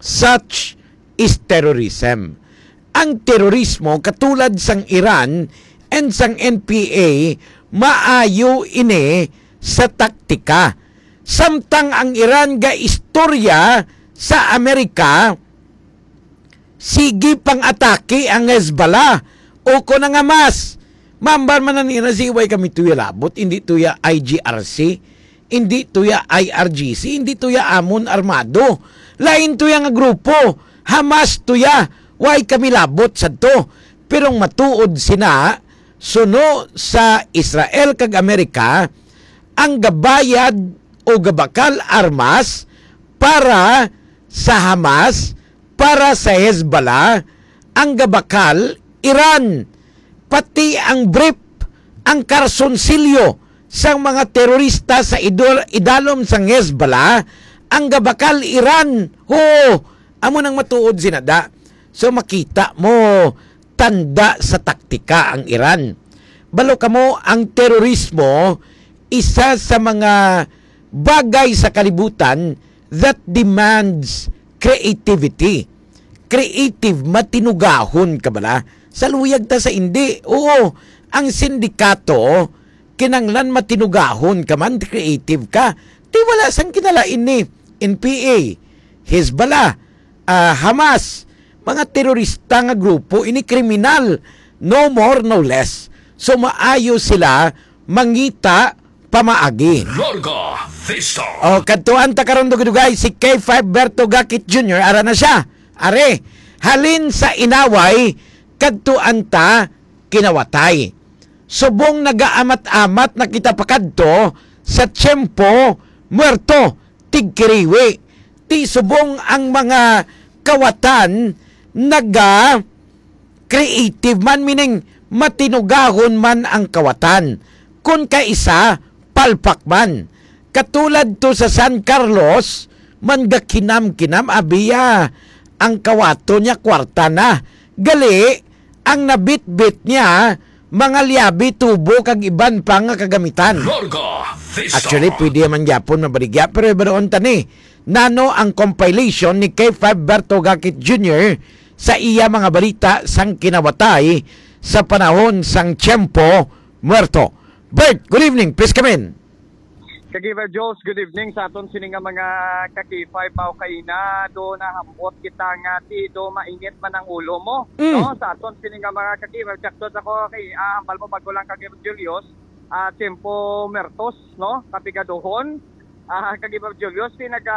such is terrorism. Ang terorismo katulad sang Iran and sang NPA maayo ini sa taktika. Samtang ang Iran ga istorya sa Amerika, sige pang atake ang Hezbollah o ko na nga mas. Mambar man na nasiway kami tuya labot, hindi tuya IGRC, hindi tuya IRGC, hindi tuya Amon Armado. Lain tuya nga grupo, Hamas tuya, way kami labot sa to. Pero matuod sina, suno sa Israel kag Amerika, ang gabayad o gabakal armas para sa Hamas, para sa Hezbollah, ang gabakal Iran. Pati ang brief, ang karsonsilyo sa mga terorista sa idalom sang Hezbollah, ang gabakal Iran. Amo nang matuod sinada. So makita mo, tanda sa taktika ang Iran. Balo kamo, ang terorismo, isa sa mga bagay sa kalibutan that demands creativity. Creative, matinugahon ka bala. Saluyag ta sa hindi. Oo, ang sindikato, kinanglan matinugahon ka man, creative ka. Di wala sang kinalain ni NPA, Hezbollah, Hamas, mga terorista nga grupo, ini kriminal, no more, no less. So maayo sila mangita pamaagi. Larga Vista. O, kadtuan ta karon dugay si K5 Berto Gakit Jr. Ara na siya. Are, halin sa inaway, kadtuan ta kinawatay. Subong nagaamat-amat na kita pakadto sa tiyempo muerto tigkiriwi. Ti subong ang mga kawatan naga creative man, meaning matinugahon man ang kawatan. Kung kaisa, palpak man. Katulad to sa San Carlos, manga kinam-kinam abiya ang kawato niya kwarta na. Gali, ang nabit-bit niya, mga liabi, tubo, kag iban pa nga kagamitan. Larga Vista. Actually, pwede man yapon mabaligya, pero ibaroon tani. Nano ang compilation ni K5 Berto Gakit Jr. sa iya mga balita sang kinawatay sa panahon sang tiyempo muerto. Bert, good evening. Please come in. Kagiver Jules, good evening sa aton sini nga mga kakifay pao kaina do na hambot kita nga ti do mainit man ang ulo mo no sa aton sini nga mga kagiver sakto ako kay ambal mo bagulang kagiver Julius tempo mertos no kapigadohon kagiver Julius naga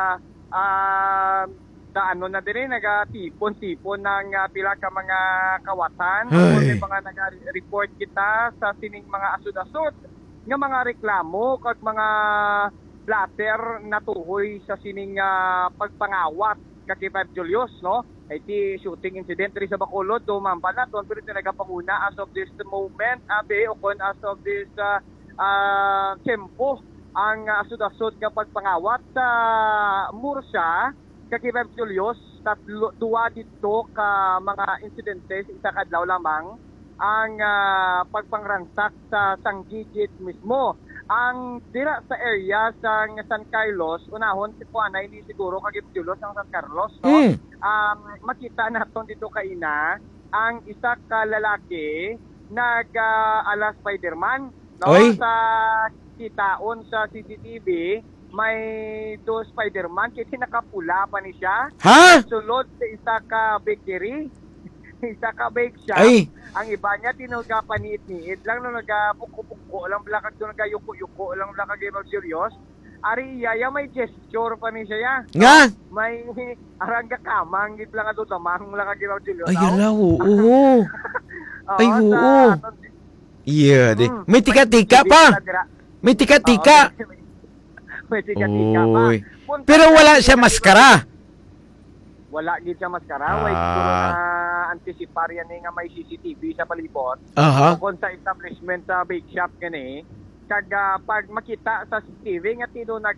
ano na din nagatipon-tipon ng pila ka mga kawatan o mga naga-report kita sa sining mga asud-asud nga mga reklamo kag mga blatter natuhoy sa sining pagpangawat kay Five Julius no ay ti shooting incident ri sa Bacolod do mampanaton pero nagapanguna as of this moment abe ukon as of this tempo ang asud-asud nga pagpangawat sa Murcia kay Five Julius duwa dito ka mga incidentes isa kadlaw lamang ang pagpangransak sa Sanggigit mismo. Ang dira sa area sa San Carlos, unahon si Juanay ni siguro kagipjulos ng San Carlos. No? Makita natin dito kaina ang isa ka lalaki nag-ala Spider-Man. No? Sa kitaon sa CCTV, may do Spider-Man kasi nakapula pa ni siya. Ha? Sulod sa isa ka bakery. Isa ka bake shop. Ay. Ang iba niya tinugapaniit-niit lang no nagapuko-puko lang blakag do nagayuko-yuko lang blakag ibang serious. Ari iya may gesture pa ni siya ya. Nga? May arangga kamang git lang ato tamang lang kag ibang serious. Ay yala, oo. Ay oo. Iya de. May tika-tika pa. May tika-tika. May tika-tika pa. Pero wala siya maskara. Wala gid sa maskara, way siguro na anticipar yan nga may CCTV sa palibot. Kung sa establishment sa bake shop gani, kag pag makita sa CCTV nga tido nag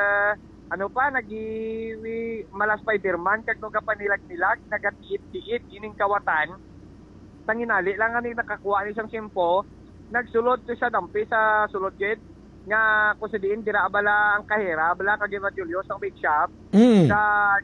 mala Spider-Man kag no kapanilag-nilag nagatiit-tiit ining kawatan. Tanginali lang ani nakakuha ni siyang simpo, nagsulod to sa dampi sa sulod gid nga kung sa diin dira abala ang kahera abala kag Julius ang bake shop sa